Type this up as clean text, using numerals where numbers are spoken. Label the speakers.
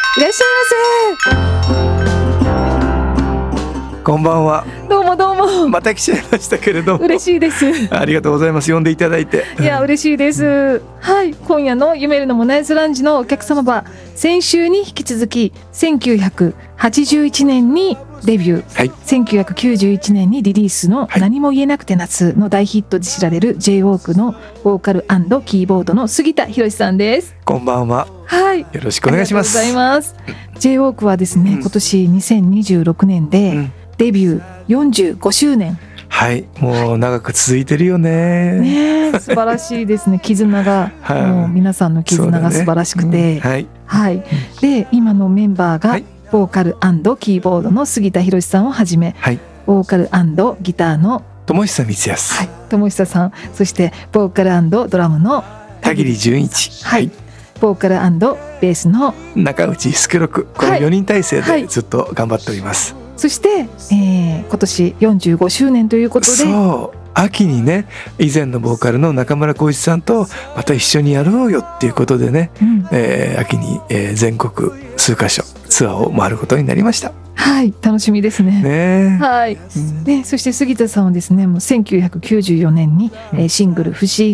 Speaker 1: いらっしゃいませ。
Speaker 2: こんばんは。
Speaker 1: どうもどうも。
Speaker 2: また来ちゃいましたけれども。
Speaker 1: 嬉しいです。
Speaker 2: ありがとうございます。呼んでいただいて。
Speaker 1: いや嬉しいです。はい、今夜の夢るのもナイスランジのお客様は先週に引き続き1981年にデビュー、
Speaker 2: はい、
Speaker 1: 1991年にリリースの何も言えなくて夏の大ヒットで知られる J-WALK のボーカル&キーボードの杉田博さんです。
Speaker 2: こんばんは。
Speaker 1: はい、
Speaker 2: よろしくお願いします。
Speaker 1: ありがとうございます。J-WALK はですね、今年2026年でデビュー45周年。
Speaker 2: はい、もう長く続いてるよね。
Speaker 1: ね、素晴らしいですね。絆が、もう皆さんの絆が素晴らしくて、
Speaker 2: はい、
Speaker 1: はい。で、今のメンバーがボーカル&キーボードの杉田博さんをはじめ、はい、ボーカル&ギターの
Speaker 2: 友久光康、
Speaker 1: はい、友久さん、そしてボーカル&ドラムの
Speaker 2: 田切純一、
Speaker 1: はい、ボーカル&ベースの
Speaker 2: 中内助六、この4人体制でずっと頑張っております。はい、
Speaker 1: そして、今年45周年ということで、
Speaker 2: そう秋にね、以前のボーカルの中村浩一さんとまた一緒にやろうよっていうことでね、秋に、全国数カ所ツアーを回ることになりました。
Speaker 1: はい、楽しみですね。はい、
Speaker 2: で
Speaker 1: そして杉田さんはですね、もう1994年に、シングル「不思議